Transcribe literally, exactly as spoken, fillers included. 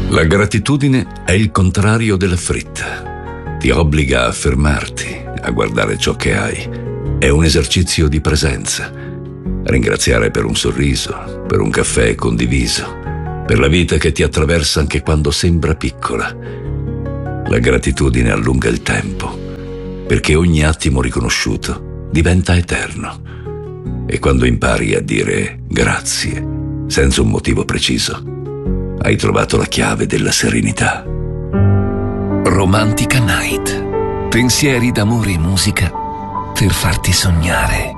La gratitudine è il contrario della fretta. Ti obbliga a fermarti, a guardare ciò che hai. È un esercizio di presenza. Ringraziare per un sorriso, per un caffè condiviso, per la vita che ti attraversa anche quando sembra piccola. La gratitudine allunga il tempo, perché ogni attimo riconosciuto diventa eterno. E quando impari a dire grazie senza un motivo preciso, hai trovato la chiave della serenità. Romantica Night. Pensieri d'amore e musica per farti sognare.